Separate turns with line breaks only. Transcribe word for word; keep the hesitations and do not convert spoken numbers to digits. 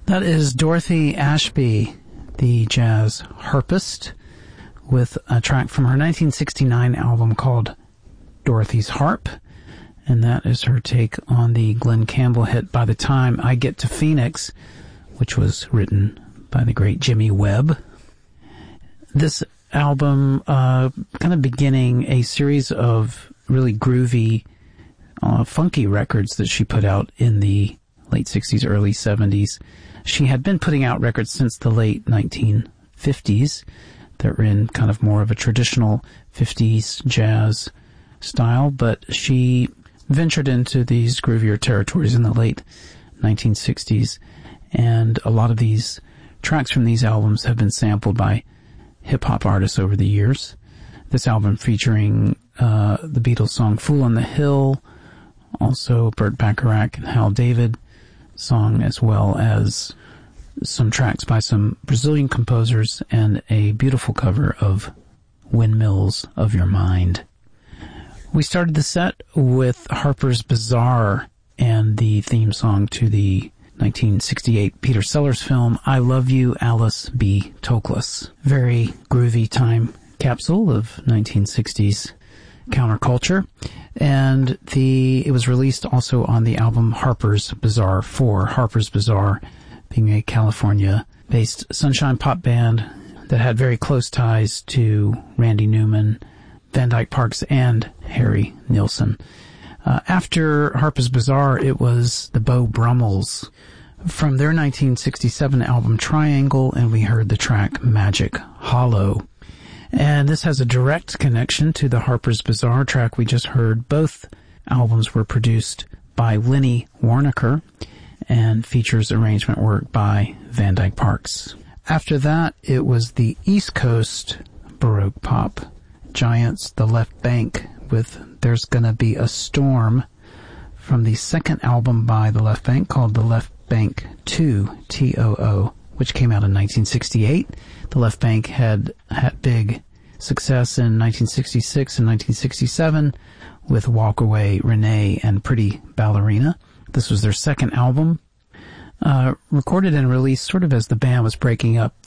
That is Dorothy Ashby, the jazz harpist, with a track from her nineteen sixty-nine album called Dorothy's Harp. And that is her take on the Glen Campbell hit By the Time I Get to Phoenix, which was written by the great Jimmy Webb. This album uh, kind of beginning a series of really groovy, uh, funky records that she put out in the late sixties, early seventies. She had been putting out records since the late nineteen fifties that were in kind of more of a traditional fifties jazz style, but she ventured into these groovier territories in the late nineteen sixties, and a lot of these tracks from these albums have been sampled by hip-hop artists over the years. This album featuring uh, the Beatles song Fool on the Hill, also Burt Bacharach and Hal David song, as well as some tracks by some Brazilian composers and a beautiful cover of Windmills of Your Mind. We started the set with Harper's Bazaar and the theme song to the nineteen sixty-eight Peter Sellers film I Love You, Alice B. Toklas. Very groovy time capsule of nineteen sixties counterculture. And the it was released also on the album Harper's Bazaar four. Harper's Bazaar being a California-based sunshine pop band that had very close ties to Randy Newman, Van Dyke Parks, and Harry Nilsson. Uh, after Harper's Bazaar, it was the Beau Brummels from their nineteen sixty-seven album Triangle, and we heard the track Magic Hollow. And this has a direct connection to the Harper's Bazaar track we just heard. Both albums were produced by Lenny Waronker and features arrangement work by Van Dyke Parks. After that, it was the East Coast Baroque pop giants, the Left Bank, with There's Gonna Be a Storm, from the second album by the Left Bank called The Left Bank two, T O O, which came out in nineteen sixty-eight. The Left Bank had had big success in nineteen sixty-six and nineteen sixty-seven with Walk Away, Renee, and Pretty Ballerina. This was their second album, uh, recorded and released sort of as the band was breaking up